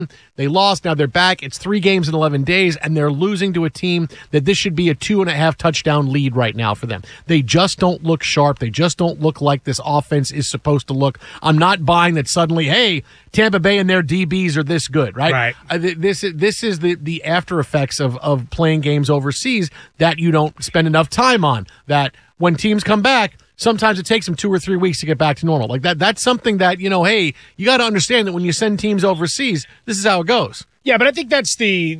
They lost. Now they're back. It's 3 games in 11 days, and they're losing to a team that this should be a 2.5 touchdown lead right now for them. They just don't look sharp. They just don't look like this offense is supposed to look. I'm not buying that suddenly, hey, Tampa Bay and their DBs are this good, right? This is the after effects of playing games overseas that you don't spend enough time on. That when teams come back, sometimes it takes them 2 or 3 weeks to get back to normal. Like that's something that, hey, you got to understand that when you send teams overseas, this is how it goes. Yeah, but I think that's the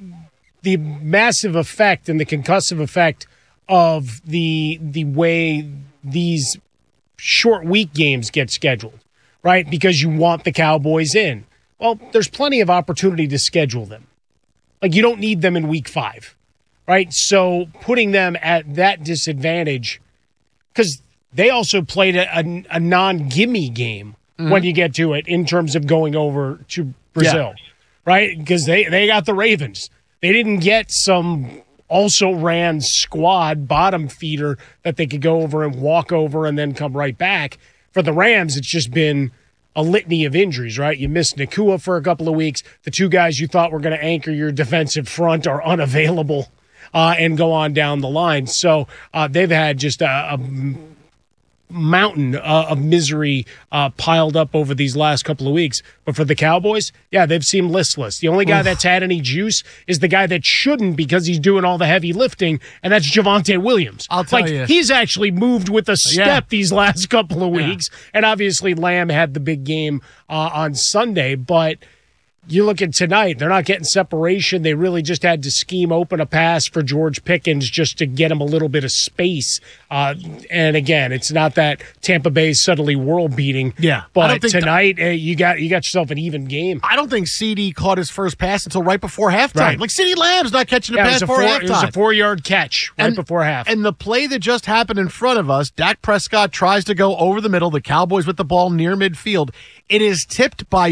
massive effect and the concussive effect of the way these short week games get scheduled, right? Because you want the Cowboys in. Well, there's plenty of opportunity to schedule them. Like, you don't need them in week 5, right? So putting them at that disadvantage, because they also played a non-gimme game when you get to it in terms of going over to Brazil, right? Because they got the Ravens. They didn't get some also-ran squad bottom feeder that they could go over and walk over and then come right back. For the Rams, it's just been a litany of injuries, right? You missed Nakua for a couple of weeks. The 2 guys you thought were going to anchor your defensive front are unavailable and go on down the line. So they've had just a mountain of misery piled up over these last couple of weeks. But for the Cowboys, they've seemed listless. The only guy that's had any juice is the guy that shouldn't, because he's doing all the heavy lifting, and that's Javonte Williams. I'll tell you. He's actually moved with a step these last couple of weeks. And obviously Lamb had the big game on Sunday, but you look at tonight, they're not getting separation. They really just had to scheme open a pass for George Pickens just to get him a little bit of space. And again, it's not that Tampa Bay's suddenly world beating. Yeah, but tonight you got yourself an even game. I don't think CD caught his first pass until right before halftime. Right. Like, CeeDee Lamb's not catching a pass before halftime. It was a 4-yard catch before half. And the play that just happened in front of us, Dak Prescott tries to go over the middle. The Cowboys with the ball near midfield. It is tipped by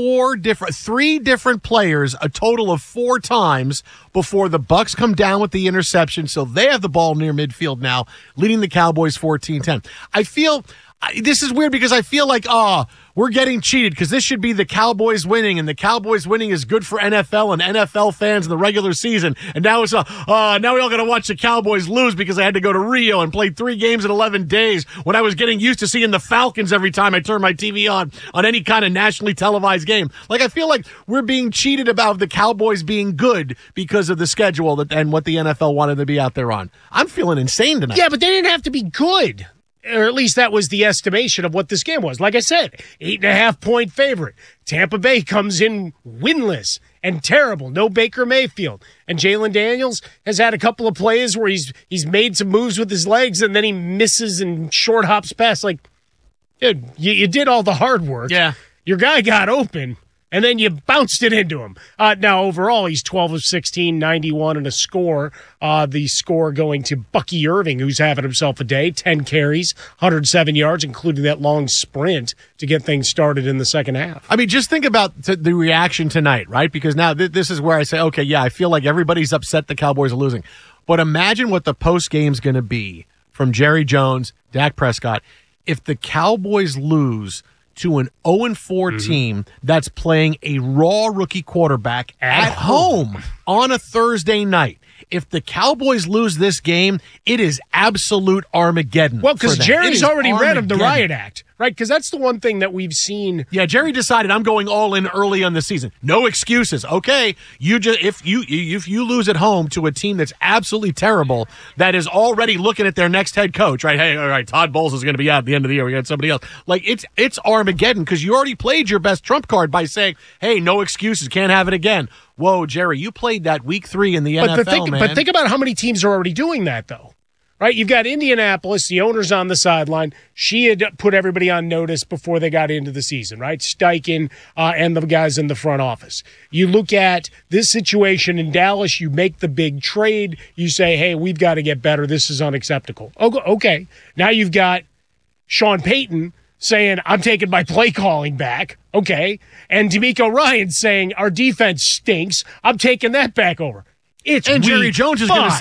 3 different players, a total of 4 times before the Bucs come down with the interception. So they have the ball near midfield now, leading the Cowboys 14-10. I feel this is weird because I feel like, we're getting cheated because this should be the Cowboys winning, and the Cowboys winning is good for NFL and NFL fans in the regular season. And now it's now we all got to watch the Cowboys lose because I had to go to Rio and play 3 games in 11 days when I was getting used to seeing the Falcons every time I turned my TV on any kind of nationally televised game. Like, I feel like we're being cheated about the Cowboys being good because of the schedule and what the NFL wanted to be out there on. I'm feeling insane tonight. Yeah, but they didn't have to be good. Or at least that was the estimation of what this game was. Like I said, 8.5-point favorite. Tampa Bay comes in winless and terrible. No Baker Mayfield. And Jalen Daniels has had a couple of plays where he's made some moves with his legs and then he misses and short hops past. Like, dude, you did all the hard work. Yeah. Your guy got open, and then you bounced it into him. Now, overall, he's 12 of 16, 91, and a score. The score going to Bucky Irving, who's having himself a day. 10 carries, 107 yards, including that long sprint to get things started in the second half. I mean, just think about the reaction tonight, right? Because now this is where I say, okay, yeah, I feel like everybody's upset the Cowboys are losing. But imagine what the post-game's going to be from Jerry Jones, Dak Prescott, if the Cowboys lose to an 0-4 team that's playing a raw rookie quarterback at home on a Thursday night. If the Cowboys lose this game, it is absolute Armageddon. Well, because Jerry's already read of the Riot Act, right? Because that's the one thing that we've seen. Yeah, Jerry decided I'm going all in early on the season. No excuses. Okay, if you lose at home to a team that's absolutely terrible, that is already looking at their next head coach, right? Hey, all right, Todd Bowles is going to be out at the end of the year. We got somebody else. Like, it's Armageddon because you already played your best trump card by saying, hey, no excuses, can't have it again. Whoa, Jerry, you played that week 3 in the NFL, man. But think about how many teams are already doing that, though. Right? You've got Indianapolis, the owner's on the sideline. She had put everybody on notice before they got into the season, right? Steichen and the guys in the front office. You look at this situation in Dallas, you make the big trade. You say, hey, we've got to get better. This is unacceptable. Okay. Now you've got Sean Payton saying, I'm taking my play calling back. Okay. And DeMeco Ryan saying, our defense stinks. I'm taking that back over. And Jerry Jones is going to say,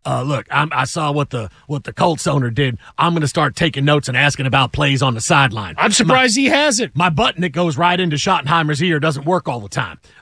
look, I saw what the Colts owner did. I'm going to start taking notes and asking about plays on the sideline. I'm surprised he hasn't. My button that goes right into Schottenheimer's ear doesn't work all the time.